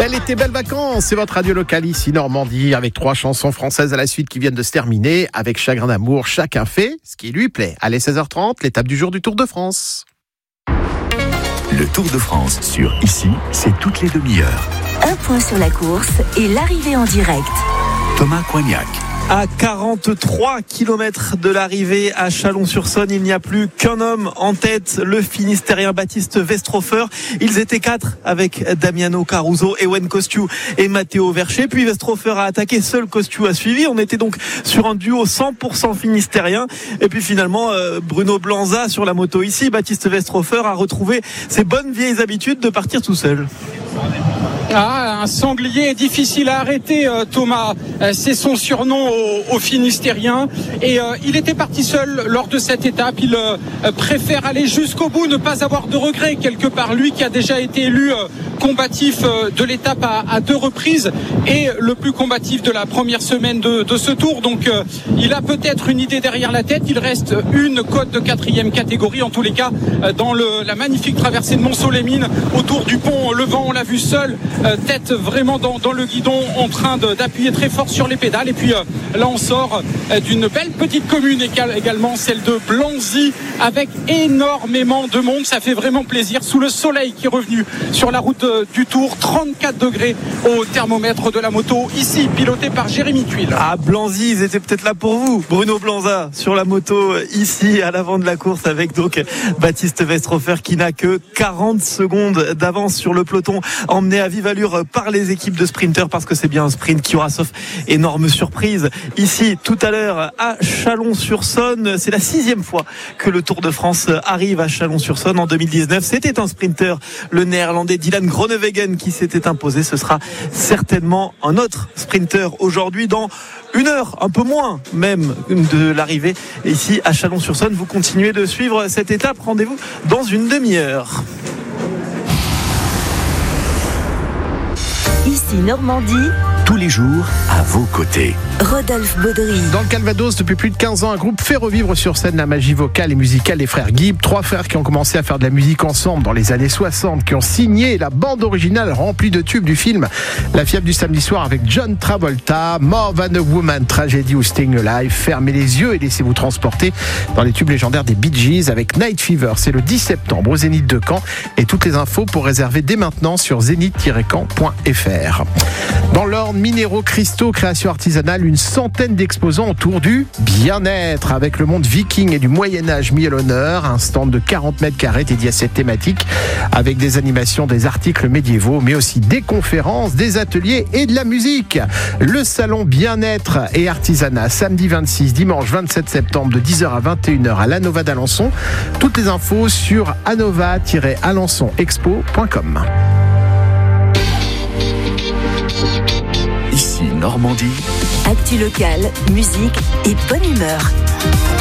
Belle été, belles vacances, c'est votre radio locale ici Normandie, avec 3 chansons françaises à la suite qui viennent de se terminer. Avec Chagrin d'amour, chacun fait ce qui lui plaît. Allez, 16h30, l'étape du jour du Tour de France. Le Tour de France sur Ici, c'est toutes les demi-heures. Un point sur la course et l'arrivée en direct. Thomas Coignac. À 43 km de l'arrivée à Chalon-sur-Saône, il n'y a plus qu'un homme en tête, le Finistérien Baptiste Westrofer. Ils étaient 4 avec Damiano Caruso, Ewen Cosciu et Matteo Verchet. Puis Westrofer a attaqué, seul Cosciu a suivi. On était donc sur un duo 100% finistérien. Et puis finalement, Bruno Blanza sur la moto ici. Baptiste Westrofer a retrouvé ses bonnes vieilles habitudes de partir tout seul. Un sanglier difficile à arrêter, Thomas. C'est son surnom au Finistérien. Et il était parti seul lors de cette étape. Il préfère aller jusqu'au bout, ne pas avoir de regrets quelque part. Lui qui a déjà été élu combatif de l'étape à 2 reprises et le plus combatif de la première semaine de ce tour. Donc il a peut-être une idée derrière la tête. Il reste une cote de 4e catégorie. En tous les cas, dans la magnifique traversée de Mont-Soleimine, autour du pont Levant, on l'a vu seul, tête vraiment dans le guidon, en train d'appuyer très fort sur les pédales. Et puis là on sort d'une belle petite commune également, celle de Blanzy, avec énormément de monde. Ça fait vraiment plaisir sous le soleil qui est revenu sur la route du Tour. 34 degrés au thermomètre de la moto ici, pilotée par Jérémy Tuile. Ah, Blanzy, ils étaient peut-être là pour vous. Bruno Blanza sur la moto ici à l'avant de la course, avec donc Baptiste Westrofer qui n'a que 40 secondes d'avance sur le peloton, emmené à vive allure par les équipes de sprinteurs, parce que c'est bien un sprint qui aura, sauf énorme surprise, ici tout à l'heure à Chalon-sur-Saône. C'est la 6e fois que le Tour de France arrive à Chalon-sur-Saône. En 2019, c'était un sprinter, le néerlandais Dylan Groenewegen, qui s'était imposé. Ce sera certainement un autre sprinter aujourd'hui, dans 1 heure, un peu moins même de l'arrivée ici à Chalon-sur-Saône. Vous continuez de suivre cette étape. Rendez-vous dans une demi-heure. Ici Normandie, Tous les jours, à vos côtés. Rodolphe Baudry. Dans le Calvados, depuis plus de 15 ans, un groupe fait revivre sur scène la magie vocale et musicale des frères Gibb. 3 frères qui ont commencé à faire de la musique ensemble dans les années 60, qui ont signé la bande originale remplie de tubes du film La fièvre du samedi soir avec John Travolta, More Than a Woman, Tragedy ou Staying Alive. Fermez les yeux et laissez-vous transporter dans les tubes légendaires des Bee Gees avec Night Fever. C'est le 10 septembre au Zénith de Caen. Et toutes les infos pour réserver dès maintenant sur zénith-caen.fr. Dans l'Orne, minéraux, cristaux, création artisanale, une centaine d'exposants autour du bien-être, avec le monde viking et du Moyen-Âge mis à l'honneur. Un stand de 40 mètres carrés dédié à cette thématique, avec des animations, des articles médiévaux, mais aussi des conférences, des ateliers et de la musique. Le salon bien-être et artisanat, samedi 26, dimanche 27 septembre, de 10h à 21h à l'Anova d'Alençon. Toutes les infos sur anova-alençonexpo.com. Ici Normandie. Actu locale, musique et bonne humeur.